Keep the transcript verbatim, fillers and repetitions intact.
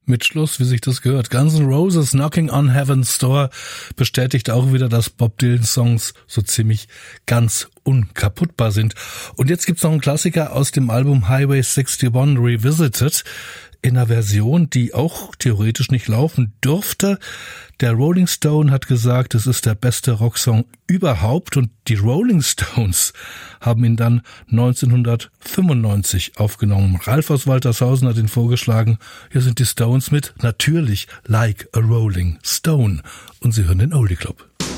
Mit Schluss, wie sich das gehört. Guns N' Roses Knocking on Heaven's Door bestätigt auch wieder, dass Bob Dylan-Songs so ziemlich ganz unkaputtbar sind. Und jetzt gibt's noch einen Klassiker aus dem Album Highway einundsiebzig Revisited in einer Version, die auch theoretisch nicht laufen dürfte. Der Rolling Stone hat gesagt, es ist der beste Rocksong überhaupt, und die Rolling Stones haben ihn dann neunzehnhundertfünfundneunzig aufgenommen. Ralf aus Waltershausen hat ihn vorgeschlagen. Hier sind die Stones mit natürlich Like a Rolling Stone, und Sie hören den Oldie Club.